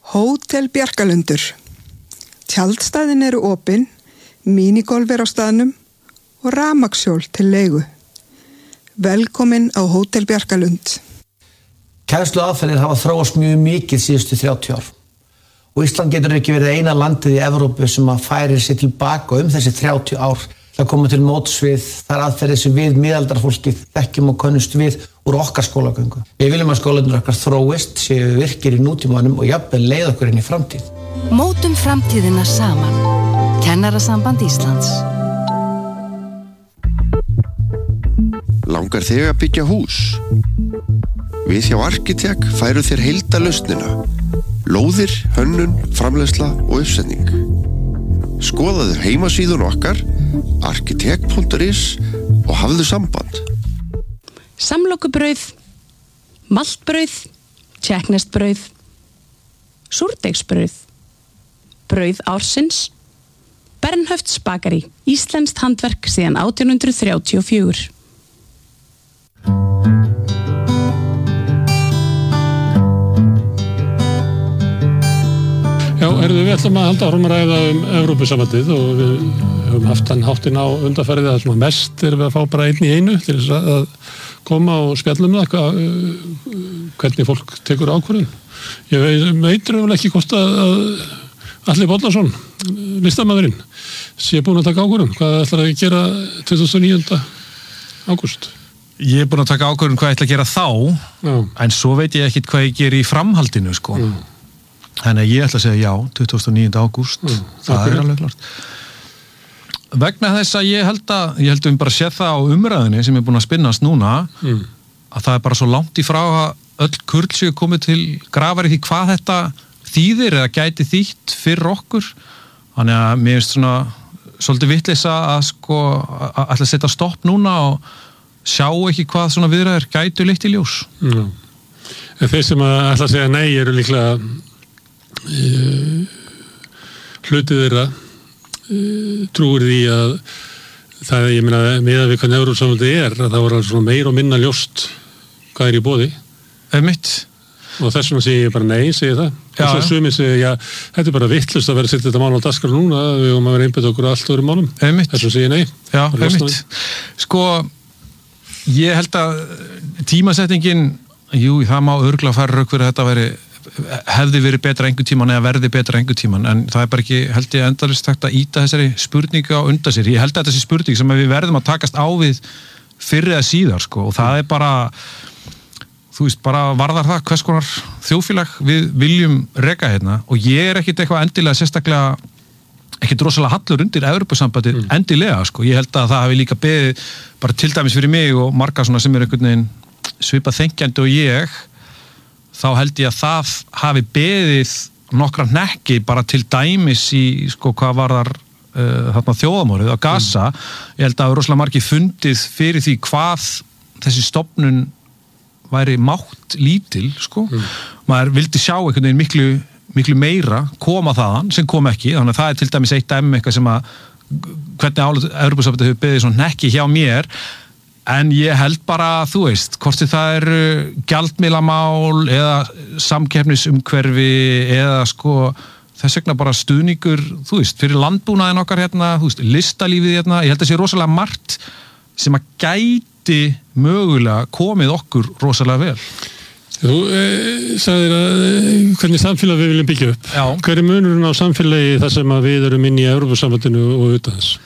Hótel Bjarkalundur. Tjaldstæðin eru opin, mínigolf á staðnum og rafmagnshjól til leigu. Velkomin á Hótel Bjarkalund. Kennsluaðferðir hafa þróast mjög mikið síðustu 30 ár. Og Ísland getur ekki verið eina landið í Evrópu sem að færir sig tilbaka þessi 30 ár til að koma til móts við þær aðferðir sem við miðaldarfólkið þekkjum og könnumst við úr okkar skólagöngu. Við viljum að skólarnir okkar þróist, séu virkir í nútímanum og jafnvel leiða okkur inn í framtíð. Mótum framtíðina saman. Kennarasamband Íslands. Langar þig að byggja hús? Við hjá Arkitek færu þér heildarlausnina. Lóðir, hönnun, framleiðsla og uppsetning. Skoðaðu heimasíðun okkar, arkitek.is og hafðu samband. Samlokubrauð, maltbrauð, tékkneskt-brauð, súrdeigsbrauð, brauð ársins, Bernhöfts bakari, íslenskt handverk síðan 1834. Já, við ætlum að halda áfram að ræða Evrópusambandið og við höfum haft hann háttinn á undanfarið að svona mest erum við að fá bara einn í einu til þess að koma og spjalla það hvernig fólk tekur ákvörðun. Ég veitur ekki hvort að Atli Bollason, listamaðurinn, sé búinn að taka ákvörðun. Hvað ætlar að gera 29. ágúst? Ég búinn að taka ákvörðun hvað ég ætla að gera þá, en svo veit ég ekkit hvað ég ger í framhaldinu, sko. Þannig að ég ætla að segja já, 29. ágúst, það er alveg klart. Vegna þess að ég held við bara séð það á umræðinni sem er búin að spinnast núna, að það er bara svo langt í frá að öll kurl séu komið til grafar í því hvað þetta þýðir eða gæti þýtt fyrir okkur. Þannig að mér finnst svona svolítið vitleysa að ætla að setja stopp núna og sjá ekki hvað svona viðræður gætu leitt í ljós. En þeir sem að ætla að segja nei eru líklega hlutið þeirra trúir því að það, ég meina, miðað við hvernig Evrópusambandið að það voru alveg svona meira og minna ljóst hvað í boði. Einmitt. Og þess vegna segi ég bara nei, segi það. Og svo sumir segi, já, þetta er bara vitlaust að vera að setja þetta mál á dagskrá núna, við höfum að vera einbeitt okkur allt öðrum málum. Einmitt. Þess vegna segi ég nei. Já, einmitt. Sko, ég held að tímasettingin, það má örugglega færa rök fyrir að þetta hefði verið betra einhvern tíman eða verði betra einhvern tíman, en það er bara ekki, held ég, endalaust hægt að ýta þessari spurningu á undan sér. Ég held að þetta sé spurning sem við verðum að takast á við fyrr eða síðar, sko, og það er bara, þú veist, bara varðar það hvers konar þjóðfélag við viljum reka hérna, og ég er ekkit eitthvað endilega sérstaklega ekkit rosalega hallur undir Evrópusambandið endilega, sko. Ég held að það hafi líka beðið bara til dæmis fyrir mig og marga svona sem einhvern veginn svipað þenkjandi og ég, þá held ég að það hafi beðið nokkra hnekki bara til dæmis í, hvað varðar þarna þjóðamorðið á Gaza. Ég held að það hafi rosalega margir fundið fyrir því hvað þessi stofnun væri mátt lítil, Maður vildi sjá einhvern veginn miklu meira koma þaðan, sem kom ekki, þannig að það er til dæmis eitt dæmi eitthvað sem að hvernig Evrópusambandið hefur beðið svona hnekki hjá mér. En ég held bara, þú veist, hvort það eru gjaldmiðlamál eða samkeppnisumhverfi eða þess vegna bara stuðningur, þú veist, fyrir landbúnaðinn okkar hérna, þú veist, listalífið hérna. Ég held að sé rosalega margt sem að gæti mögulega komið okkur rosalega vel. Þú sagðir að hvernig samfélag við viljum byggja upp. Já. Hver er munurinn á samfélagi þar sem að við erum inn í Evrópusambandinu og utan þess?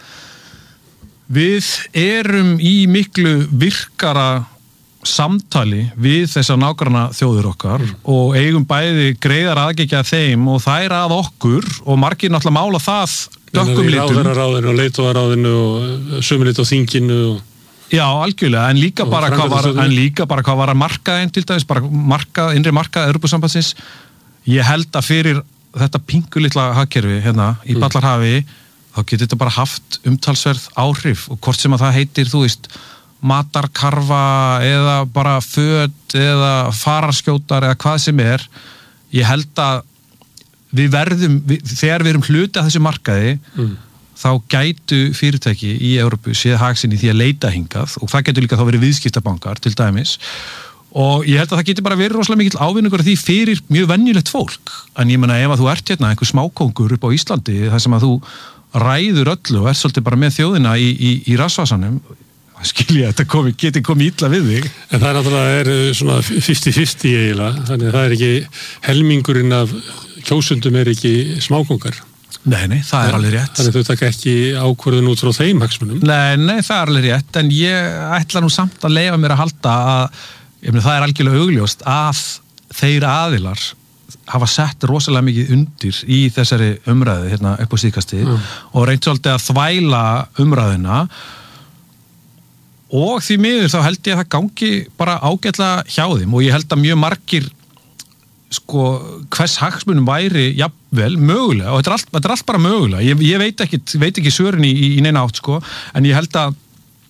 Við erum í miklu virkara samtali við þessar nágranna þjóðir okkar og eigum bæði greiðar aðgengi að þeim og þær að okkur og margir náttúrulega mála það dökkum litum. Ráðherraráðinu og leiðtogaráðinu og sömuleitt á þinginu. Já, algjörlega, en líka bara hvað var að markaðinn til dæmis, bara innri markað Evrópusambandsins. Ég held að fyrir þetta pingulitla hagkerfi hérna í Ballarhafi þá getur þetta bara haft umtalsverð áhrif og hvort sem að það heitir, þú veist, matarkarfa eða bara föt eða fararskjótar eða hvað sem er. Ég held að þegar við erum hluti af þessu markaði þá gætu fyrirtæki í Evrópu séð hag sinn í því að leita hingað og það getur líka þá verið viðskiptabankar til dæmis og ég held að það geti bara verið rosalega mikill ávinningur af því fyrir mjög venjulegt fólk, en ég meina ef að þú ert hérna einhver smákóngur upp á Íslandi þar sem að þú ræður öllu og ert svolítið bara með þjóðina í rassvasanum, skilja þetta geti komið illa við þig. En það náttúrulega svona 50-50 eiginlega, þannig að það ekki helmingurinn af kjósundum ekki smákóngar. Nei, það alveg rétt. Þannig þau taka ekki ákvörðun út frá þeim hagsmunum. Nei, það alveg rétt, en ég ætla nú samt að leyfa mér að halda að það algjörlega augljóst að þeir aðilar hafa sett rosalega mikið undir í þessari umræðu hérna upp á síðkasti og reynt svolítið að þvæla umræðuna og því miður þá held ég að það gangi bara ágætlega hjá þeim og ég held að mjög margir hvers hagsmunum væri jafnvel mögulega og þetta er allt bara mögulega ég veit ekki svörin í neina átt en ég held að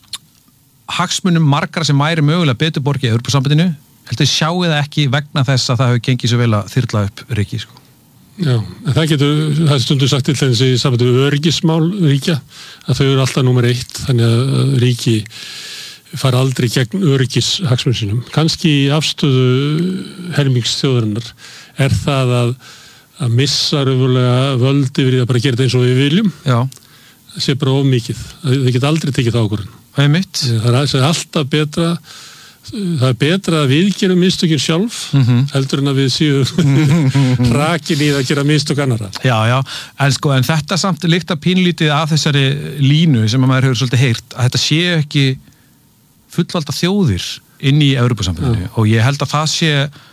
hagsmunum margra sem væri mögulega betur borgið í Evrópusambandinu heldur sjáu það ekki vegna þess að það hefur gengið svo vel að þyrla upp ríki Já, en það er stundum sagt til þess í sambandi öryggismál ríkja að þau eru alltaf númer 1 þannig að ríki fara aldrei gegn öryggishagsmunum sínum. Kannski í afstöðu helmingsþjóðarinnar það að missa raunverulega völd yfir að bara gera þetta eins og við viljum. Já. Það sé bara of mikið. Þau geta aldrei tekið það ákvörðun. Það er mitt. Það er alltaf betra. Það er betra að við gerum mistökin sjálf heldur en að við séum rakin í að gera mistök annarra. Já, en þetta samt líkta pínlítið af þessari línu sem að maður hefur svolítið heyrt að þetta sé ekki fullvalda þjóðir inn í Evrópusambandinu og ég held að það sé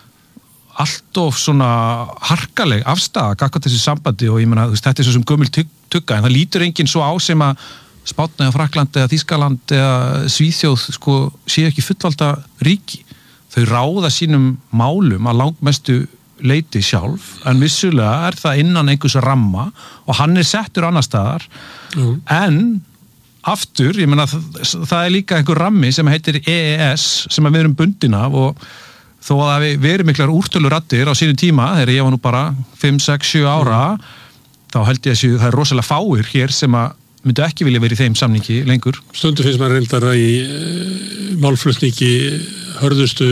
allt of svona harkaleg afstaða gagnvart þessu sambandi og ég meina þetta er svo sem gömul tugga en það lítur enginn svo á sem að Spánn eða Frakkland eða Þýskaland eða Svíþjóð sé ekki fullvalda ríki. Þau ráða sínum málum að langmestu leyti sjálf en vissulega það innan einhvers ramma og hann settur annar staðar en aftur, ég meina það líka einhver rammi sem heitir EES sem við erum bundin af og þó að við erum miklar úrtöluraddir á sínu tíma þegar ég var nú bara 5, 6, 7 ára þá held ég að það er rosalega fáir hér sem að myndu ekki vilja verið í þeim samningi lengur. Stundu finnst maður reyndar í málflutningi hörðustu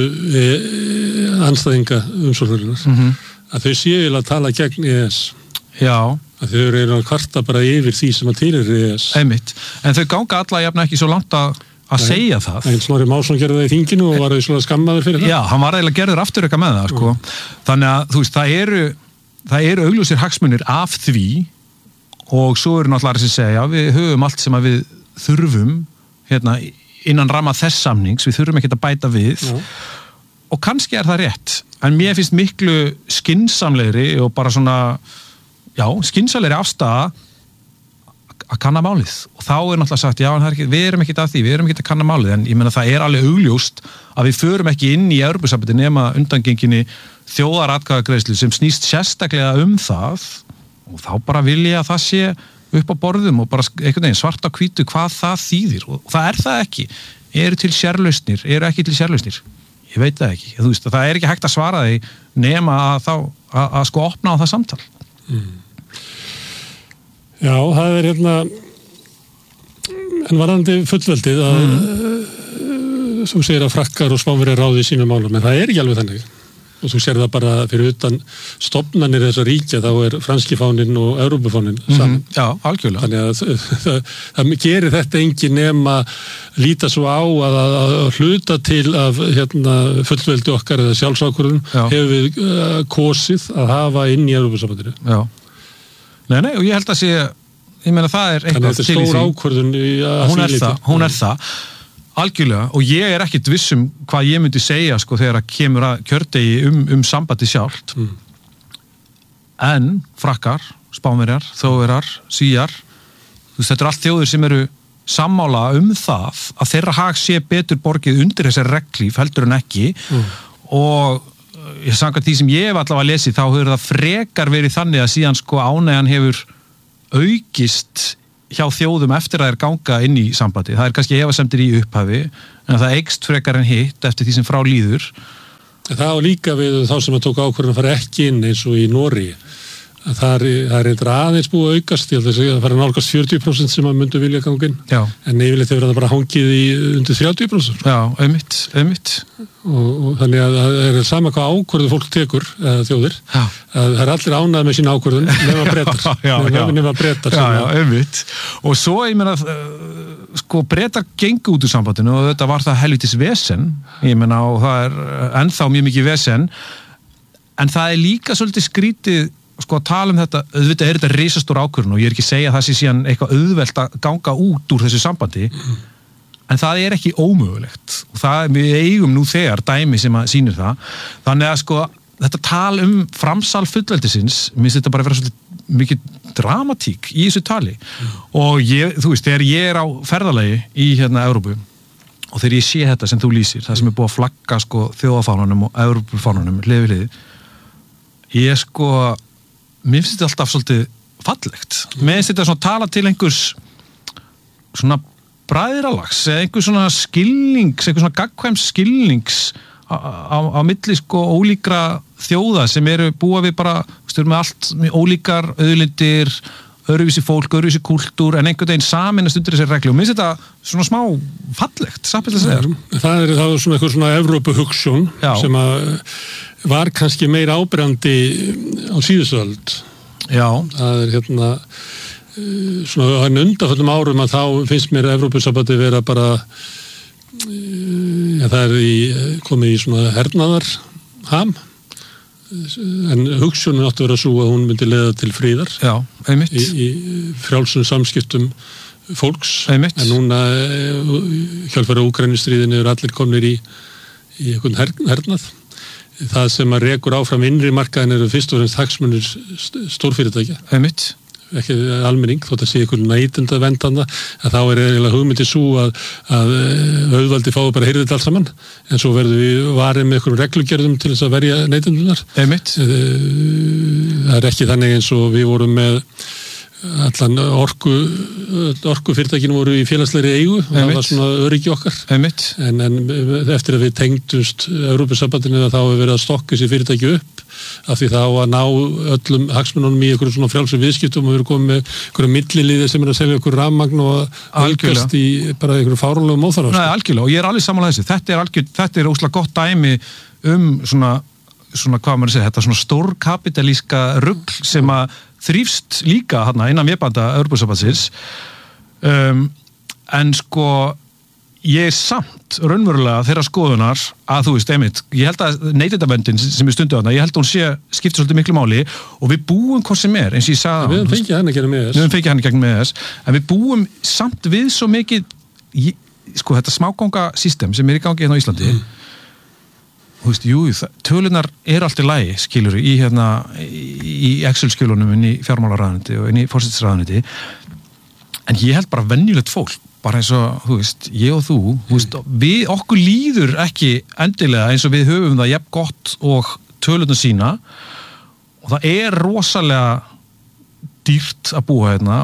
andstæðinga umsóknarinnar að þau séu að tala gegn EES. Já. Að þau eru að kvarta bara yfir því sem að tilheyrir EES. Einmitt. En þau ganga alla jafn ekki svo langt að segja það. En Snorri Másson gerði það í þinginu og var þau svona skammaður fyrir það. Já, hann var eiginlega gerður aftur eitthvað með það, Þannig að þú veist, það eru augljósir hagsmunir af því og svo eru náttúrulega sem segja, við höfum allt sem að við þurfum hérna, innan ramma þess samnings, við þurfum ekki að bæta við og kannski það rétt, en mér finnst miklu skynsamlegri og bara svona, skynsamlegri afstaða að kanna málið og þá náttúrulega sagt, við erum ekki að því, við erum ekki að kanna málið, en ég meina það alveg augljóst að við förum ekki inn í Evrópusambandið nema undangenginni þjóðaratkvæðagreiðslu sem snýst sérstaklega það og þá bara vil ég að það sé upp á borðum og bara einhvern veginn svart á hvítu hvað það þýðir og það það ekki eru ekki til sérlausnir ég veit það ekki, þú veist, það ekki hægt að svara því nema að opna á það samtal Já, það hérna en varðandi fullveldið að þú segir að Frakkar og Spánverjar ráði sínum málum, en það ekki alveg þannig og þú sér það bara fyrir utan stofnanir þessar ríkja, þá franski fáninn og Evrópufáninn saman. Já, algjörlega. Þannig að það gerir þetta engin nema líta svo á að hluta til af fullveldi okkar eða sjálfsákvörðun hefur við kosið að hafa inn í Evrópusambandinu. Já. Nei, og ég held að ég meina það eitthvað til í því. Þannig að þetta er stór ákvörðun hún það. Algjörlega, og ég ekkit vissum hvað ég myndi segja þegar að kemur að kjördegi sambandi sjálft en Frakkar, Spánverjar, Þjóðverjar, Svíar þetta allt þjóðir sem eru sammála það að þeirra hag sé betur borgið undir þessari reglíf heldur en ekki og ég samkvæmt því sem ég hef allavega lesið þá hefur það frekar verið þannig að síðan ánægjan hefur aukist hjá þjóðum eftir að ganga inn í sambandi. Það kannski efasemdir í upphafi en það eykst frekar en hitt eftir því sem frá líður. Það líka við þá sem að tók ákvörðun að fara ekki inn eins og í Noregi Það er eitthvað aðeins búið að aukast, ég held að það fara nálgast 40% sem að myndu vilja gangin, en yfirleitt hefur það bara hangið í undir 30%. Já, einmitt. Og þannig að það er sama hvað ákvörðu fólk tekur, þjóðir, að það er allir ánægð með sína ákvörðun, nema Bretar. Nema Bretar. Já, einmitt. Og svo, ég meina, sko, Bretar gengu út úr sambandinu og þetta var það helvitis vesen, ég meina, og það er ennþá mjög mikið vesen, en það er líka svolítið skrítið sko að tala þetta, auðvitað er þetta risastór ákvörðun og ég er ekki að segja að það sé síðan eitthvað auðvelt að ganga út úr þessu sambandi en það er ekki ómögulegt og það, við eigum nú þegar dæmi sem að sýnir það, þannig að sko þetta tal framsal fullveldisins minnst þetta bara vera svolítið mikið dramatík í þessu tali og ég, þú veist, þegar ég er á ferðalagi í Evrópu og þegar ég sé þetta sem þú lýsir, það sem er búið að flagga sko þjóðafánunum og Evrópufánunum hlið við hlið, ég sko mér finnst þetta alltaf svolítið fallegt. Mér finnst þetta svona tala til einhvers svona bræðralags eða einhvers svona skilnings, einhvers svona gagnkvæms skilnings á milli sko ólíkra þjóða sem eru búa við bara, styrir með allt með ólíkar auðlindir, öðruvísi fólk, öðruvísi kúltúr en einhvern veginn saminast undir þessi reglu og mér finnst þetta svona smá fallegt, sappilegt að segja. Það er svona eitthvað svona Evrópuhugsjón sem að var kannski meira áberandi á síðustu öld. Já. Það er svona undanförnum árum að þá finnst mér Evrópusambandið vera bara það er komið í svona hernaðarham en hugsjónin átti að vera svo að hún myndi leiða til fríðar. Já, einmitt. Í frjálsum samskiptum fólks. Einmitt. En núna hjálpar Úkraínustríðinu eru allir komnir í einhvern hernað. Það sem að rekur áfram innri markaðin eru fyrst og fremst hagsmunir stórfyrirtækja. Einmitt. Ekki almenning, þótt að sé ykkur neytendavendana, að þá er eiginlega hugmyndið svo að auðvaldi fái bara heyrðið þetta allt saman, en svo verður við varið með ykkur reglugerðum til þess að verja neytendunar. Einmitt. Það er ekki þannig eins og við vorum með allan orkufyrirtækinu voru í félagslegri eigu og það var svona öryggi okkar. Einmitt. En eftir að við tengdumst Evrópusambandinu þá hefur verið að stokka þessi fyrirtæki upp af því þá að ná öllum hagsmununum í einhverjum svona frjálsum viðskiptum og við erum komið með einhverjum milliliði sem er að selja einhver rafmagn og aukast í bara einhverjum fáránlegum óþarfa. Nei, algjörlega, og ég er alveg sammála þessu. Þetta er óslega gott dæmi svona hvað maður segja, þetta svona stórkapitalíska rugl sem að þrífst líka hérna innan vébanda Evrópusambandsins en sko ég er samt raunverulega þeirra skoðunar að þú veist, einmitt, ég held að neytendaverndin sem er stundu þarna, ég held að hún skiptir svolítið miklu máli og við búum hvort sem er, eins og ég sagði við höfum fengið hann að gera með þess. Við höfum fengið hann að gera með þess, en við búum samt við svo mikið, sko þetta smáganga system sem er í gangi hérna á Íslandi, þú veist, jú, tölunar er allt í lagi, skilur, í Excel-skjölunum inn í fjármálaráðuneyti og inn í forsætisráðuneyti, en ég held bara venjulegt fólk, bara eins og, þú veist, ég og þú veist, okkur líður ekki endilega eins og við höfum það jafn gott og tölurnar sína og það er rosalega dýrt að búa hérna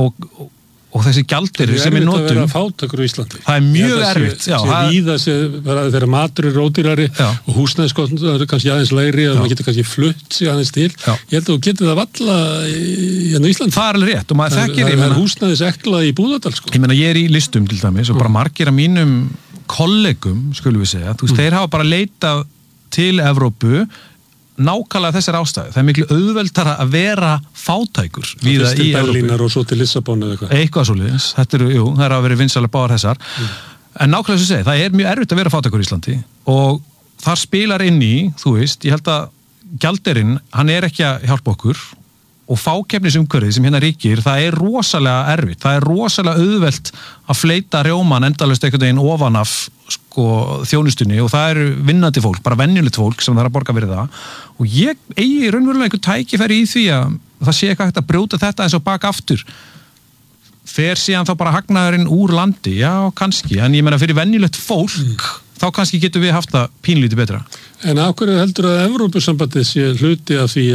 og þessi gjaldeyri sem við notum. Það er erfitt að vera fátækur í Íslandi. Það er mjög erfitt. Þegar matur er ódýrari og húsnæðiskostnaður er kannski aðeins lægri og maður getur kannski flutt sig aðeins til. Ég held að þú getur það valla í Íslandi. Það er alveg rétt og maður þekkir. Það er húsnæðisekla í Búðardal sko. Ég meina, ég er í listum til dæmis og bara margir af mínum kollegum, skulum við segja, þú veist, þeir hafa bara leitað til Evrópu nákvæmlega þessar ástæðu. Það er miklu auðveldara að vera fátækur víða í Evrópu. Berlínar og svo til Lissabon eða eitthvað. Eitthvað svoleiðis. Það er að vera vinsalega báðar þessar. En nákvæmlega sem segi, það er mjög erfitt að vera fátækur í Íslandi og þar spilar inn í, þú veist, ég held að gjaldeyrin, hann er ekki að hjálpa okkur og fákeppnisumhverfið sem hérna ríkir, það er rosalega erfitt. Það er rosalega auðvelt að fleita rjóman endalaust einhvern veginn ofan af sko, þjónustunni og það eru vinnandi fólk, bara venjulegt fólk sem það er að borga fyrir það og ég eigi raunverulega einhver tækifæri í því að það sé eitthvað hægt að brjóta þetta eins og baka aftur. Fer síðan þá bara hagnaðurinn úr landi, já, kannski, en ég meina fyrir venjulegt fólk, þá kannski getum við haft það pínlítið betra. En af hverju heldur að Evrópusambandið sé hluti af því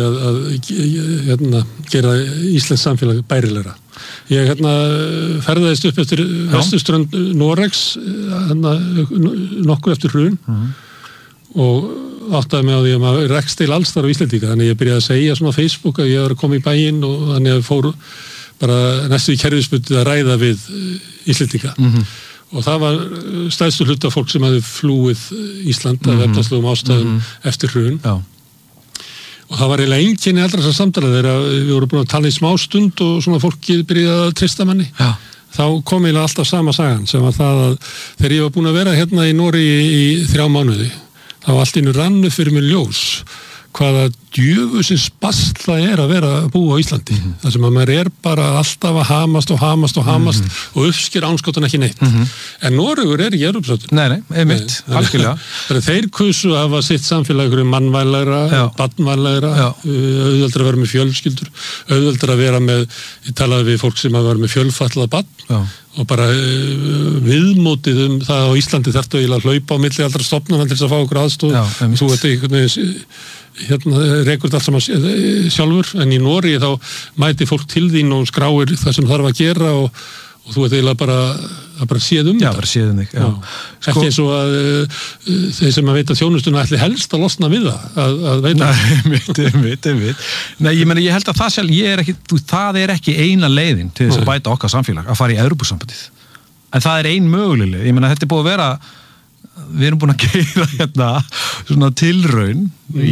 að gera Íslands samfélag bærilegra? Ég ferðaðist upp eftir vesturströnd Noregs nokkuð eftir hrun og áttaði mig á því að maður rekst til alls þar á Íslendinga, þannig ég byrjaði að segja svona á Facebook að ég var að koma í bæinn og þannig að fór bara næstu í kerfisbundið að ræða við Íslendinga. Og það var stærstu hluta fólk sem hafði flúið Ísland af efnahagslegum ástæðum eftir hrun. Já. Og það var eiginlega einkenni allra þessar samtala þegar við vorum búin að tala í smá stund og svona fólkið byrjaði að treysta manni. Já. Þá kom eiginlega alltaf sama sagan sem var það að þegar ég var búin að vera hérna í Noregi í 3 mánuði, þá var allt innu rannu fyrir mér ljós hvaða djöfusins basl það að vera að búa á Íslandi. Það sem að maður bara alltaf að hamast og uppsker ánskottan ekki neitt. En Noregur ekki í Evrópusambandinu. Nei, einmitt, algjörlega. Þeir kusu að hafa sitt samfélag mannvænlegra, barnvænlegra, auðveldra að vera með fjölskyldur, auðveldra að vera með, ég talaði við fólk sem að vera með fjölfallað barn og bara viðmótið það á Íslandi þarftu eiginlega að hlaupa á milli allra stofnana til þess að fá okkur aðstoð. Þú veit einhvern veginn rekur þetta allt saman sjálfur, en í Noregi þá mæti fólk til þín og skráir það sem þarf að gera og þú veit eiginlega bara séð það. Já, bara séð þig, já. Ekki eins og að þeir sem að veita þjónustuna ætli helst að losna við að veita. Einmitt. Nei, ég held að það sjálf, það ekki eina leiðin til þess að bæta okkar samfélag, að fara í Evrópusambandið. En það er ein möguleg leið. Þetta búið að vera, við erum búin að gera hérna svona tilraun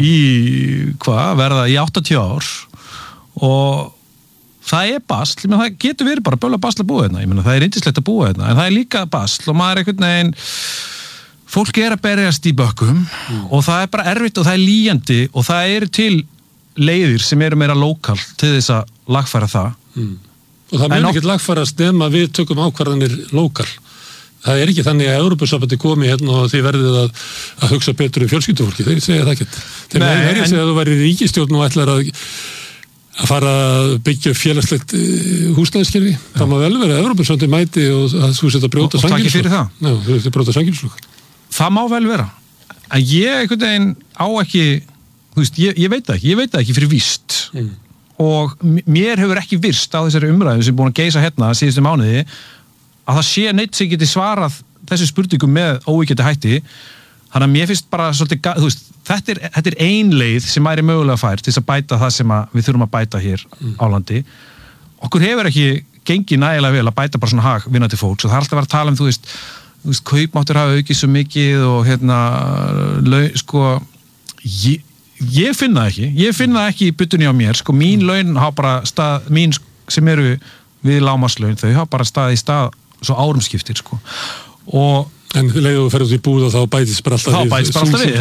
verða í 80 ár og það basl, það getur verið bara böla basl að búa hérna, það yndislegt að búa hérna, en það líka basl og maður einhvern veginn, fólk að berjast í bökkum og það bara erfitt og það lýjandi og það til leiðir sem eru meira lokal til þess að lagfæra það. Og það mun ekkert lagfærast nema við tökum ákvarðanir lokal. Það ekki þannig að Evrópusambandið komi hérna og þið verðið að hugsa betur fjölskyldufólki, þeir segja það ekkert. Þeir segja að þú væri ríkisstjórn og ætlar að fara að byggja félagslegt húsnæðiskerfi. Það má vel vera að Evrópusambandið mæti og að þú setja að brjóta sangilslokk. Og takk fyrir það. Já, þú setja að brjóta sangilslokk. Það má vel vera. En ég einhvern veginn á ekki, ég veit það ekki fyrir víst. Og mér hefur ekki virst á þessari umræðu sem búin að geisa hérna síðustu mánuði að það sé neitt sem geti svarað þessu spurningum með óíkjandi hætti. Þannig að mér finnst bara svolítið, þetta ein leið sem væri mögulega fær til þess að bæta það sem við þurfum að bæta hér á landi. Okkur hefur ekki gengið nægilega vel að bæta bara svona hag vinnandi fólks og það alltaf að vera að tala um, kaupmáttur hafa aukið svo mikið og ég finn það ekki í butunni á mér, mín laun hafa bara mín sem eru við lágmarkslaun, þau hafa bara staðið í stað svo árumskiptir, En leiðu þú ferð út í búð og þá bætist bara alltaf við.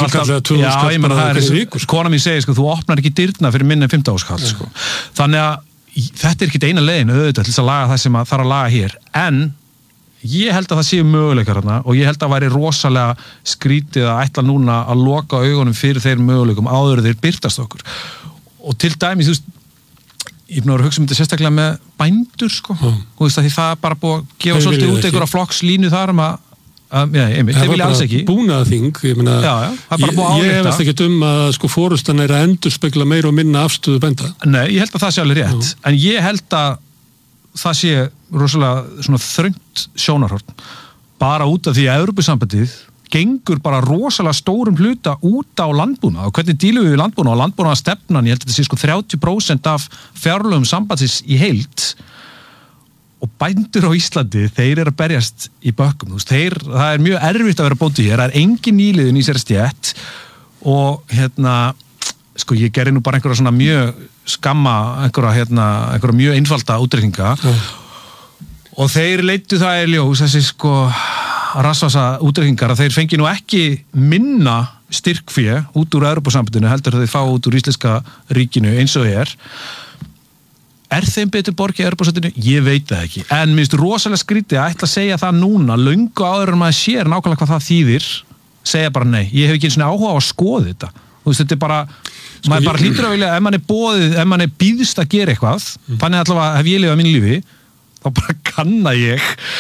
Kona mín segir, þú opnar ekki dyrna fyrir minna en 15 áskall, Þannig að þetta ekki eina leiðin auðvitað til að laga það sem þarf að laga hér. En ég held að það séu möguleikar þarna og ég held að það væri rosalega skrítið að ætla núna að loka augunum fyrir þeir möguleikum áður þeir birtast okkur. Og til dæmis, ég er að hugsa þetta sérstaklega með bændur, því það bara búið að gefa svolítið út einhverja flokkslínu þar þeir vilja alls ekki. Búnaðarþing, ég hefast ekki að forustan að endurspegla meira og minna afstöðu bænda. Nei, ég held að það sé alveg rétt, en ég held að það sé rosalega svona þröngt sjónarhorn, bara út af því að Evrópusambandið gengur bara rosalega stórum hluta út á landbúnað og hvernig dílum við landbúnað og landbúnaðarstefnan, ég held að þetta sé 30% af fjárlögum sambandsins í heild og bændur á Íslandi, þeir eru að berjast í bökkum, það mjög erfitt að vera bóndi hér, það engin nýliðun í sér stétt og ég gerði nú bara einhverja svona mjög skamma, einhverja mjög einfalda útreikninga og þeir leiddu það í ljós, þessi rassvasa útreikningar að þeir fengi nú ekki minna styrkfé út úr Evrópusambandinu heldur þeir fá út úr íslenska ríkinu eins og er þeim betur borgið Evrópusambandinu? Ég veit það ekki, en mér finnst rosalega skrítið að ætla að segja það núna, löngu áður en maður sér nákvæmlega hvað það þýðir, segja bara nei, ég hef ekki eins og áhuga á að skoða þetta, þetta bara maður bara hlýtur að vilja, ef mann býðst að gera eitthvað, þannig allavega hef ég lifað mínu lífi, þá bara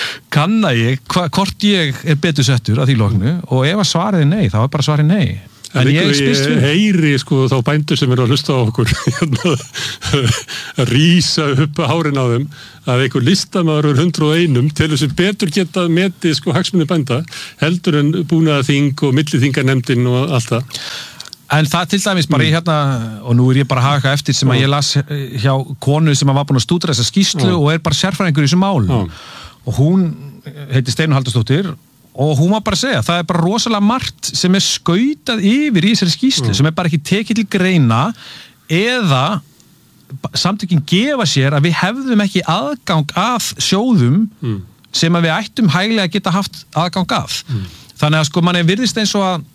kanna ég hvort ég betur settur að því loknu og ef að svarið nei, þá bara svarið nei. En ég heyri sko þá bændur sem eru að hlusta á okkur að rísa upp hárin á þeim að einhver listamaður er 101 til þess að betur geta metið sko hagsmuni bænda heldur en búnaðarþing og milliþingarnefndin og allt það. En það til dæmis bara ég og nú ég bara að haka eftir sem að ég las hjá konu sem var búin að stúdera þessa skýrslu og bara sérfræðingur í þessu málum. Og hún heitir Steinunn Halldórsdóttir og hún var bara að segja, það bara rosalega margt sem skautað yfir í þessari skýrslu sem bara ekki tekið til greina eða samtökin gefa sér að við hefðum ekki aðgang að sjóðum sem að við ættum hæglega að geta haft aðgang að. Þannig að sko manni virðist eins og að